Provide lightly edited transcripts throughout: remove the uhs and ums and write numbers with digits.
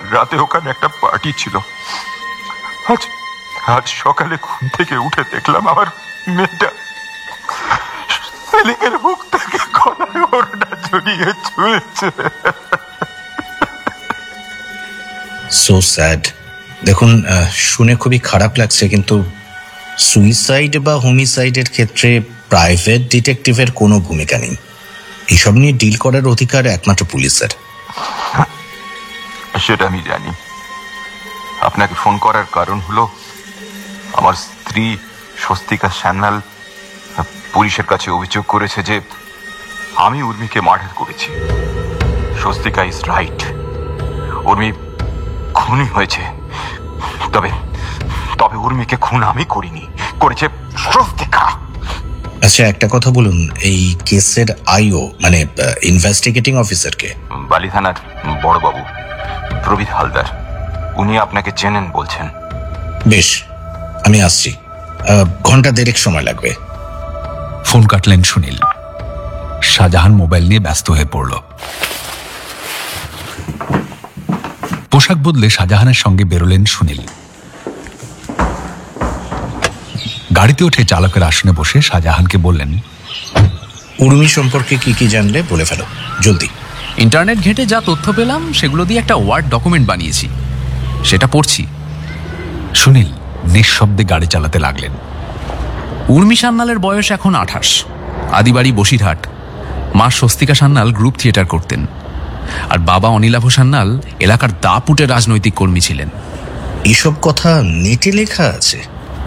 রাতে ওখানে একটা পার্টি ছিল। আজ আজ সকালে ঘুম থেকে উঠে দেখলাম আমার মেয়েটা সেলিংয়ের মুখটাকে গলায় ওড়না জড়িয়ে ঝুলছে। So sad. দেখুন, শুনে খুবই খারাপ লাগছে, কিন্তু সুইসাইড বা হোমিসাইডের ক্ষেত্রে প্রাইভেট ডিটেকটিভের কোনো ভূমিকা নেই। এসব নিয়ে ডিল করার অধিকার একমাত্র পুলিশের। সেটা আমি জানি। আপনাকে ফোন করার কারণ হলো আমার স্ত্রী স্বস্তিকা সান্যাল পুলিশের কাছে অভিযোগ করেছে যে আমি উর্মিকে মার্ডার করেছি। স্বস্তিকা ইজ রাইট, উর্মি খুনি হয়েছে। তবে তবে উর্মিকে খুন আমি করিনি, করেছে স্বস্তিকা। আচ্ছা, একটা কথা বলুন, এই কেসের আইও মানে ইনভেস্টিগেটিং অফিসারকে? বালি থানার বড়বাবু প্রবীর হালদার, উনি আপনাকে চেনেন বলছেন। বেশ, আমি আসছি, ঘন্টা দেড়েক সময় লাগবে। ফোন কাটলেন সুনীল। শাহজাহান মোবাইল নিয়ে ব্যস্ত হয়ে পড়ল। পোশাক বদলে শাহজাহানের সঙ্গে বেরোলেন সুনীল। গাড়িতে উঠে চালকের আসনে বসে শাহজাহানকে বললেন, উর্মি সম্পর্কে কি কি জানলে বলে ফেলো, জলদি। ইন্টারনেট ঘেঁটে যা তথ্য পেলাম সেগুলো দিয়ে একটা ওয়ার্ড ডকুমেন্ট বানিয়েছি, সেটা পড়ছি। সুনীল নিঃশব্দে গাড়ি চালাতে লাগলেন। উর্মি সান্যালের বয়স এখন 28, আদিবাড়ি বসিরহাট। মা স্বস্তিকা সান্যাল গ্রুপ থিয়েটার করতেন, আর বাবা অনিলাভ সান্যাল এলাকার দাপুটে রাজনৈতিক কর্মী ছিলেন। এসব কথা নেটে লেখা আছে?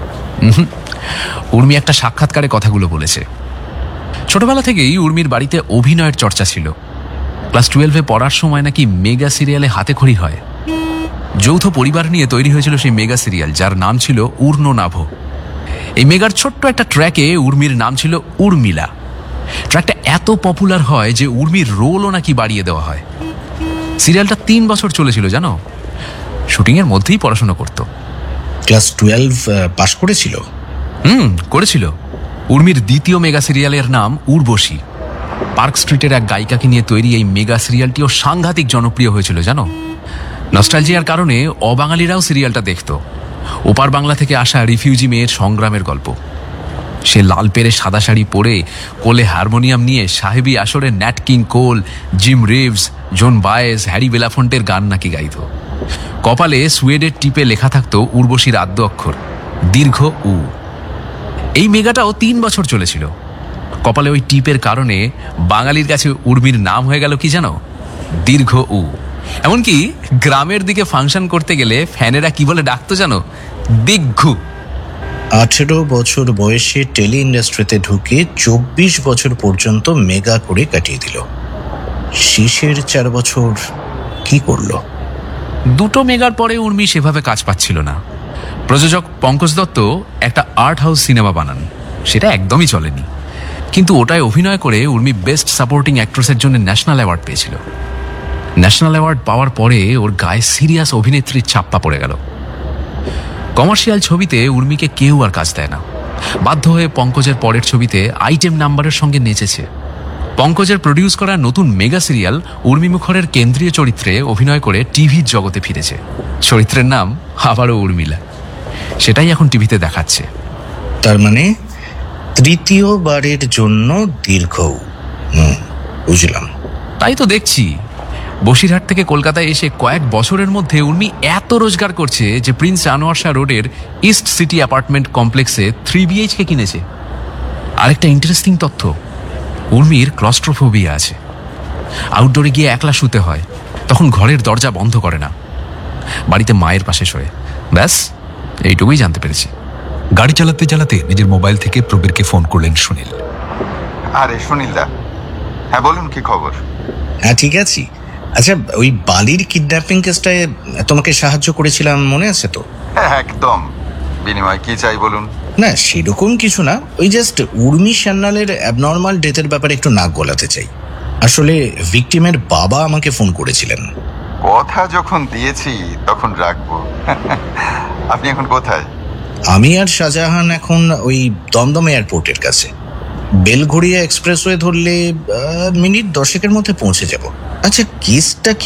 উর্মি একটা সাক্ষাৎকারে কথাগুলো বলেছে। ছোটবেলা থেকেই উর্মির বাড়িতে অভিনয়ের চর্চা ছিল। ক্লাস 12-এ পড়ার সময় নাকি মেগা সিরিয়ালে হাতেখড়ি হয়। যৌথ পরিবার নিয়ে তৈরি হয়েছিল সেই মেগা সিরিয়াল, যার নাম ছিল উর্ণনাভ। এই মেগার ছোট্ট একটা ট্র্যাকে উর্মির নাম ছিল উর্মিলা। ট্র্যাকটা এত পপুলার হয় যে উর্মির রোলও নাকি বাড়িয়ে দেওয়া হয়। সিরিয়ালটা 3 বছর চলেছিল জানো। শুটিংয়ের মধ্যেই পড়াশোনা করত। ক্লাস 12 পাশ করেছিল? করেছিল। উর্মির দ্বিতীয় মেগা সিরিয়ালের নাম উর্বশী। পার্ক স্ট্রিটের এক গায়িকাকে নিয়ে তৈরি এই মেগা সিরিয়ালটিও সাংঘাতিক জনপ্রিয় হয়েছিল জানো। নস্টালজিয়ার কারণে অবাঙালিরাও সিরিয়ালটা দেখত। ওপার বাংলা থেকে আসা রিফিউজি মেয়ের সংগ্রামের গল্প। সে লাল পেরে সাদা শাড়ি পরে কোলে হারমোনিয়াম নিয়ে সাহেবী আসরে ন্যাট কিং কোল, জিম রিভস, জন বায়েজ, হ্যারি বেলাফন্টের গান নাকি গাইত। কপালে সুয়েডের টিপে লেখা থাকতো উর্বশীর আদ্য অক্ষর দীর্ঘ উ। এই মেগাটাও 3 বছর চলেছিল। কপালে ওই টিপের কারণে বাঙালির কাছে উর্মির নাম হয়ে গেল কি জানো, দীর্ঘ উ। এমনকি গ্রামের দিকে ফাংশন করতে গেলে ফ্যানেরা কি বলে ডাকতো জানো, দিগ্ঘু। 18 বছর বয়সে টেলি ইন্ডাস্ট্রিতে ঢুকে 24 বছর পর্যন্ত মেগা করে কাটিয়ে দিল। শেষের 4 বছর কি করলো? 2টো মেগার পরে উর্মি সেভাবে কাজ পাচ্ছিল না। প্রযোজক পঙ্কজ দত্ত একটা আর্ট হাউস সিনেমা বানান, সেটা একদমই চলেনি। কিন্তু ওটায় অভিনয় করে উর্মি বেস্ট সাপোর্টিং অ্যাক্ট্রেসের জন্য ন্যাশনাল অ্যাওয়ার্ড পেয়েছিল। ন্যাশনাল অ্যাওয়ার্ড পাওয়ার পরে ওর গায়ে সিরিয়াস অভিনেত্রীর ছাপ্পা পড়ে গেল। কমার্শিয়াল ছবিতে উর্মিকে কেউ আর কাজ দেয় না। বাধ্য হয়ে পঙ্কজের পরের ছবিতে আইটেম নাম্বারের সঙ্গে নেচেছে। পঙ্কজের প্রডিউস করা নতুন মেগা সিরিয়াল উর্মি মুখরের কেন্দ্রীয় চরিত্রে অভিনয় করে টিভির জগতে ফিরেছে। চরিত্রের নাম আবারও উর্মিলা। সেটাই এখন টিভিতে দেখাচ্ছে। তার মানে তৃতীয়বারের জন্য দীর্ঘ। বুঝলাম। তাই তো দেখছি, বসিরহাট থেকে কলকাতায় এসে কয়েক বছরের মধ্যে উর্মি এত রোজগার করছে যে প্রিন্স আনোয়ার শাহ রোডের ইস্ট সিটি অ্যাপার্টমেন্ট কমপ্লেক্সে 3 BHK কিনেছে। আরেকটা ইন্টারেস্টিং তথ্য, উর্মির ক্লস্ট্রোফোবিয়া আছে। আউটডোরে গিয়ে একলা শুতে হয়, তখন ঘরের দরজা বন্ধ করে না, বাড়িতে মায়ের পাশে শোয়। ব্যাস, এইটুকুই জানতে পেরেছি। গাড়ি চালাতে চালাতে নিজের মোবাইল থেকে প্রবীরকে ফোন করলেন সুনীল। আরে সুনীল দা, হ্যাঁ বলুন, কি খবর? হ্যাঁ, ঠিক আছি। আচ্ছা, ওই বালির কিডন্যাপিং কেসটায় তোমাকে সাহায্য করেছিলাম, মনে আছে তো? হ্যাঁ একদম। বিনিময় কি চাই বলুন? না, সেরকম কিছু না, ওই জাস্ট উর্মি সান্যালের অ্যাবনর্মাল ডেথের ব্যাপারে একটু নাক গলাতে চাই। আসলে ভিকটিমের বাবা আমাকে ফোন করেছিলেন। কথা যখন দিয়েছি তখন রাখবো। আপনি এখন কোথায়? আমি আর শাহজাহান এখন ওই দমদম এয়ারপোর্টের কাছে। বেলঘড়িয়া এক্সপ্রেসওয়ে ধরলে মিনিট 10-এর মধ্যে পৌঁছে যাব। আচ্ছা, কেসটা